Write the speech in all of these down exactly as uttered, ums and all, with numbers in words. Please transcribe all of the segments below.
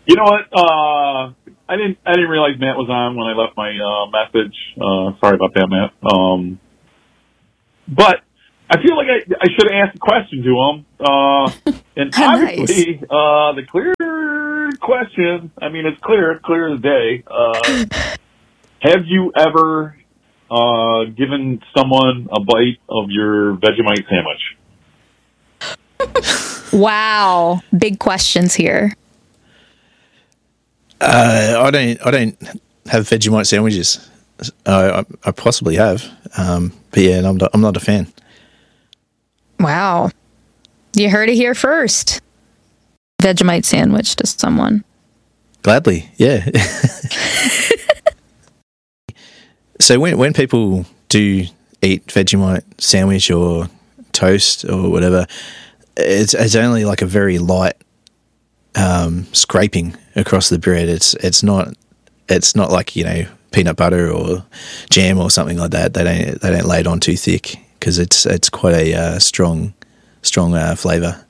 You know what? Uh, I didn't. I didn't realize Matt was on when I left my uh, message. Uh, sorry about that, Matt. Um, but I feel like I, I should have asked a question to him. Uh, and obviously, nice. uh, the clear question. I mean, it's clear. It's clear as day. Uh, have you ever uh, given someone a bite of your Vegemite sandwich? Wow, big questions here. Uh, I don't. I don't have Vegemite sandwiches. Uh, I, I possibly have, um, but yeah, I'm not, I'm not a fan. Wow, you heard it here first. Vegemite sandwich to someone. Gladly, yeah. So when when people do eat Vegemite sandwich or toast or whatever, it's it's only like a very light um, scraping across the bread. It's it's not it's not like, you know, peanut butter or jam or something like that. They don't they don't lay it on too thick because it's it's quite a uh, strong strong uh, flavour.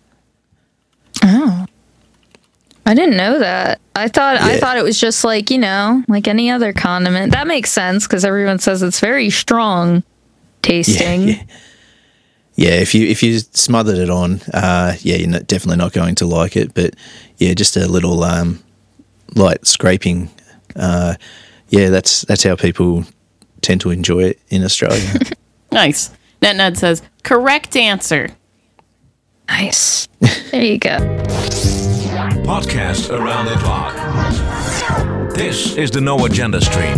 Oh, I didn't know that. I thought yeah. I thought it was just like, you know, like any other condiment. That makes sense because everyone says it's very strong tasting. Yeah, yeah. Yeah, if you if you smothered it on, uh, yeah, you're not, definitely not going to like it. But yeah, just a little um, light scraping. Uh, yeah, that's that's how people tend to enjoy it in Australia. Nice. Ned Ned says, correct answer. Nice. There you go. Podcast Around the Clock. This is the No Agenda Stream.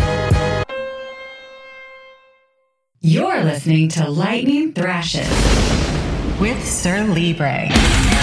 You're listening to Lightning Thrashes with Sir Libre.